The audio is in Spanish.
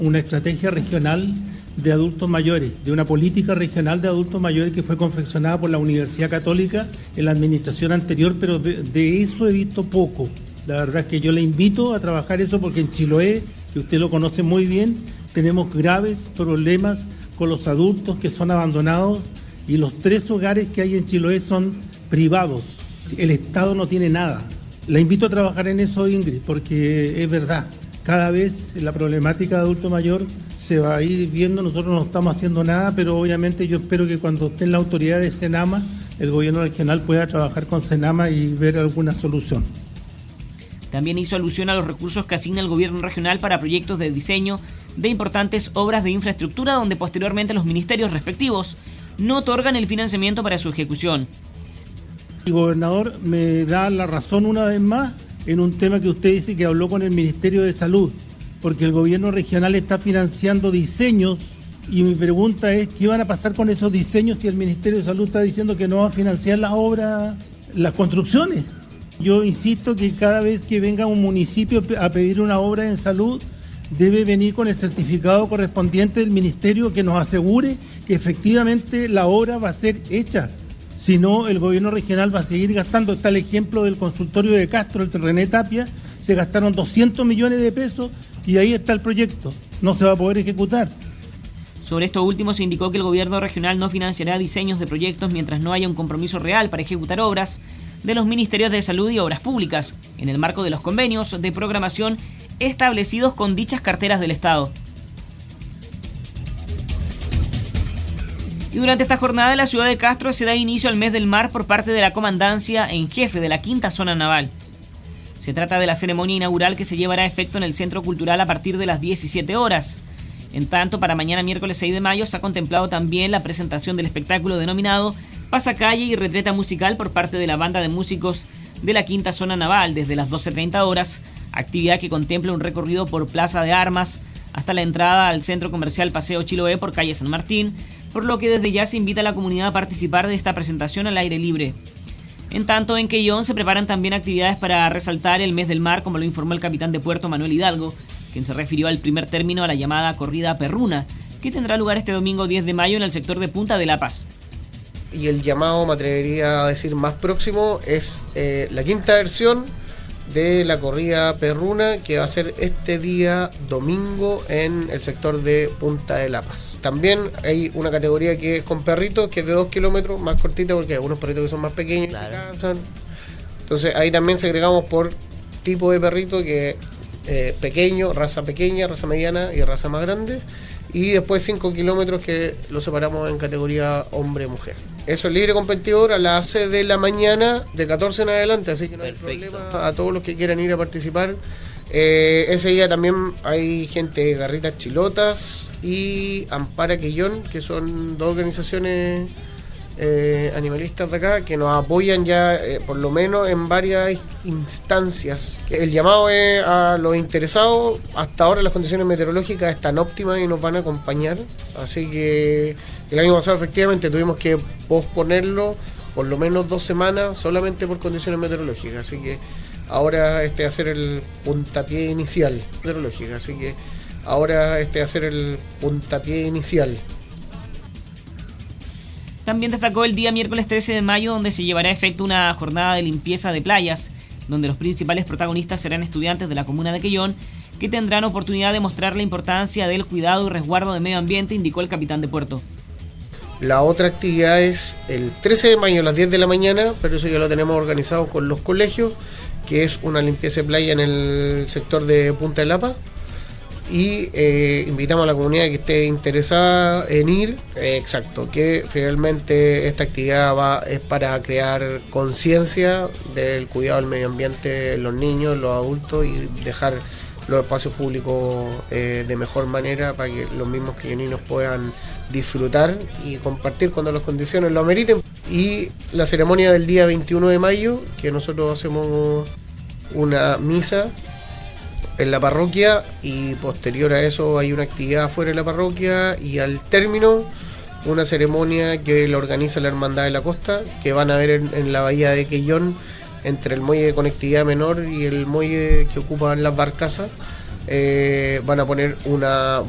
una estrategia regional de adultos mayores, de una política regional de adultos mayores que fue confeccionada por la Universidad Católica en la administración anterior, pero de eso he visto poco. La verdad es que yo le invito a trabajar eso porque en Chiloé, que usted lo conoce muy bien, tenemos graves problemas con los adultos que son abandonados y los 3 hogares que hay en Chiloé son privados. El Estado no tiene nada. La invito a trabajar en eso, Ingrid, porque es verdad. Cada vez la problemática de adulto mayor se va a ir viendo, nosotros no estamos haciendo nada, pero obviamente yo espero que cuando esté en la autoridad de Senama, el gobierno regional pueda trabajar con Senama y ver alguna solución. También hizo alusión a los recursos que asigna el gobierno regional para proyectos de diseño de importantes obras de infraestructura, donde posteriormente los ministerios respectivos no otorgan el financiamiento para su ejecución. El gobernador me da la razón una vez más en un tema que usted dice que habló con el Ministerio de Salud, porque el gobierno regional está financiando diseños y mi pregunta es, ¿qué van a pasar con esos diseños si el Ministerio de Salud está diciendo que no va a financiar las obras, las construcciones? Yo insisto que cada vez que venga un municipio a pedir una obra en salud, debe venir con el certificado correspondiente del ministerio que nos asegure que efectivamente la obra va a ser hecha. Si no, el gobierno regional va a seguir gastando. Está el ejemplo del consultorio de Castro, el René Tapia, se gastaron 200 millones de pesos y ahí está el proyecto. No se va a poder ejecutar. Sobre esto último se indicó que el gobierno regional no financiará diseños de proyectos mientras no haya un compromiso real para ejecutar obras de los Ministerios de Salud y Obras Públicas, en el marco de los convenios de programación establecidos con dichas carteras del Estado. Y durante esta jornada en la ciudad de Castro se da inicio al mes del mar por parte de la comandancia en jefe de la Quinta Zona Naval. Se trata de la ceremonia inaugural que se llevará a efecto en el Centro Cultural a partir de las 17 horas. En tanto, para mañana miércoles 6 de mayo se ha contemplado también la presentación del espectáculo denominado Pasacalle y Retreta Musical por parte de la banda de músicos de la Quinta Zona Naval desde las 12:30 horas, actividad que contempla un recorrido por Plaza de Armas hasta la entrada al Centro Comercial Paseo Chiloé por calle San Martín, por lo que desde ya se invita a la comunidad a participar de esta presentación al aire libre. En tanto, en Quellón se preparan también actividades para resaltar el mes del mar, como lo informó el capitán de puerto Manuel Hidalgo, quien se refirió al primer término a la llamada corrida perruna, que tendrá lugar este domingo 10 de mayo en el sector de Punta de la Paz. Y el llamado, me atrevería a decir más próximo, es la quinta versión de la corrida perruna que va a ser este día domingo en el sector de Punta de la Paz. También hay una categoría que es con perritos, que es de 2 kilómetros, más cortita porque hay algunos perritos que son más pequeños, claro, que cansan. Entonces ahí también segregamos por tipo de perrito, que pequeño, raza pequeña, raza mediana y raza más grande. Y después 5 kilómetros que lo separamos en categoría hombre-mujer. Eso es libre competidor a las 6 de la mañana, de 14 en adelante, así que no hay problema a todos los que quieran ir a participar. Ese día también hay gente de Garritas Chilotas y Ampara Quellón, que son 2 organizaciones animalistas de acá que nos apoyan ya por lo menos en varias instancias. El llamado es a los interesados. Hasta ahora las condiciones meteorológicas están óptimas y nos van a acompañar, así que el año pasado efectivamente tuvimos que posponerlo por lo menos 2 semanas solamente por condiciones meteorológicas, así que ahora hacer el puntapié inicial meteorológica, así que ahora hacer el puntapié inicial. También destacó el día miércoles 13 de mayo, donde se llevará a efecto una jornada de limpieza de playas, donde los principales protagonistas serán estudiantes de la comuna de Quellón, que tendrán oportunidad de mostrar la importancia del cuidado y resguardo del medio ambiente, indicó el capitán de puerto. La otra actividad es el 13 de mayo a las 10 de la mañana, pero eso ya lo tenemos organizado con los colegios, que es una limpieza de playa en el sector de Punta de Lapa. Y invitamos a la comunidad que esté interesada en ir, que finalmente esta actividad es para crear conciencia del cuidado del medio ambiente en los niños, los adultos, y dejar los espacios públicos de mejor manera para que los mismos quelloninos puedan disfrutar y compartir cuando las condiciones lo ameriten. Y la ceremonia del día 21 de mayo, que nosotros hacemos una misa en la parroquia y posterior a eso hay una actividad afuera de la parroquia y al término una ceremonia que la organiza la Hermandad de la Costa, que van a ver en la bahía de Quellón, entre el muelle de conectividad menor y el muelle que ocupan las barcazas. Van a poner una